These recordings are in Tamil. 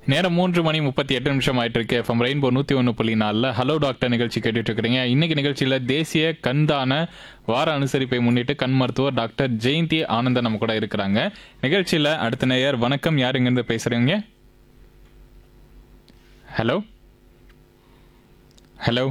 நேரம் 3:38 ஆயிட்டு இருக்கு. எஃப்எம் ரெயின்போ 101.4 ஹலோ டாக்டர் நிகழ்ச்சி கேட்டுட்டு இருக்கிறீங்க. இன்னைக்கு நிகழ்ச்சியில தேசிய கண்தான வார அனுசரிப்பை முன்னிட்டு கண் மருத்துவர் டாக்டர் ஜெயந்தி ஆனந்தன் நம்ம கூட இருக்கிறாங்க. நிகழ்ச்சியில அடுத்த நேயர் வணக்கம், யார் இங்கிருந்து பேசுறீங்க? ஹலோ ஹலோ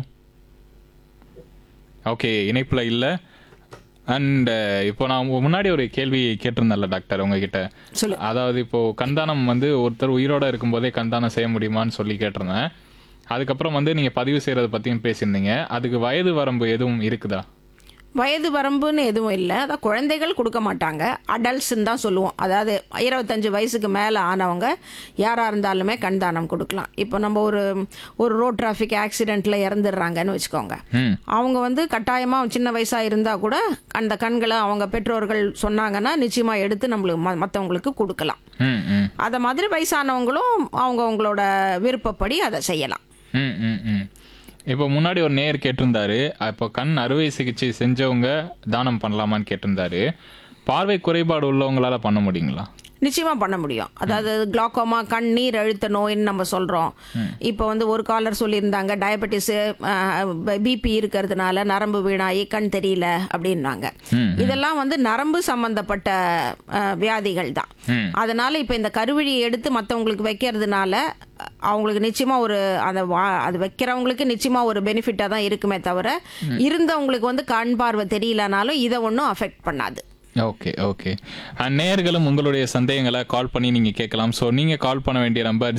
ஓகே, இணைப்புல இல்லை. அண்ட் இப்போ நான் முன்னாடி ஒரு கேள்வி கேட்டிருந்தேன்ல டாக்டர் உங்ககிட்ட, அதாவது இப்போ கண்தானம் வந்து ஒருத்தர் உயிரோட இருக்கும்போதே கண்தானம் செய்ய முடியுமான்னு சொல்லி கேட்டிருந்தேன். அதுக்கப்புறம் வந்து நீங்க பதிவு செய்யறத பத்தியும் பேசியிருந்தீங்க. அதுக்கு வயது வரம்பு எதுவும் இருக்குதா? வயது வரம்புன்னு எதுவும் இல்லை. அதான் குழந்தைகள் கொடுக்க மாட்டாங்க, அடல்ட்ஸ்ன்னு தான் சொல்லுவோம். அதாவது 25 வயசுக்கு மேலே ஆனவங்க யாராக இருந்தாலுமே கண் தானம் கொடுக்கலாம். இப்போ நம்ம ஒரு ரோட் டிராஃபிக் ஆக்சிடெண்ட்டில் இறந்துடுறாங்கன்னு வச்சுக்கோங்க. அவங்க வந்து கட்டாயமாக சின்ன வயசாக இருந்தால் கூட அந்த கண்களை அவங்க பெற்றோர்கள் சொன்னாங்கன்னா நிச்சயமாக எடுத்து நம்மளுக்கு மற்றவங்களுக்கு கொடுக்கலாம். அதை மாதிரி வயசானவங்களும் அவங்களோட விருப்பப்படி அதை செய்யலாம். இப்போ முன்னாடி ஒரு நேயர் கேட்டிருந்தாரு, இப்போ கண் அறுவை சிகிச்சை செஞ்சவங்க தானம் பண்ணலாமான்னு கேட்டிருந்தாரு. பார்வை குறைபாடு உள்ளவங்களால பண்ண முடியுங்களா? நிச்சயமாக பண்ண முடியும். அதாவது குளாக்கோமா, கண்ணீர் அழுத்த நோயின்னு நம்ம சொல்கிறோம். இப்போ வந்து ஒரு காலர் சொல்லியிருந்தாங்க, டயபெட்டிஸு பிபி இருக்கிறதுனால நரம்பு வீணாகி கண் தெரியல அப்படின்னாங்க. இதெல்லாம் வந்து நரம்பு சம்பந்தப்பட்ட வியாதிகள் தான். அதனால இப்போ இந்த கருவிழியை எடுத்து மற்றவங்களுக்கு வைக்கிறதுனால அவங்களுக்கு நிச்சயமாக அது வைக்கிறவங்களுக்கு நிச்சயமாக ஒரு பெனிஃபிட்டாக தான் இருக்குமே தவிர, இருந்தவங்களுக்கு வந்து கண் பார்வை தெரியலனாலும் இதை ஒன்றும் அஃபெக்ட் பண்ணாது. Okay okay. நேயர்களும் உங்களுடைய சந்தேகங்களை கால் பண்ணி நீங்கள் கேட்கலாம். ஸோ நீங்கள் கால் பண்ண வேண்டிய நம்பர்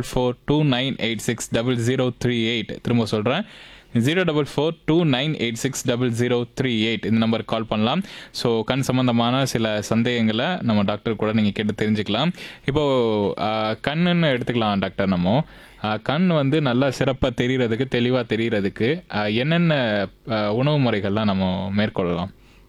04429860038. திரும்ப சொல்கிறேன், 04429860038. இந்த நம்பருக்கு கால் பண்ணலாம். ஸோ கண் சம்பந்தமான சில சந்தேகங்களை நம்ம டாக்டர் கூட நீங்கள் கேட்டு தெரிஞ்சுக்கலாம். இப்போது கண்ணுன்னு எடுத்துக்கலாம் டாக்டர். நம்ம கண் வந்து நல்லா சிறப்பாக தெரியறதுக்கு, தெளிவாக தெரியறதுக்கு என்னென்ன உணவு முறைகள்லாம் நம்ம மேற்கொள்ளலாம்?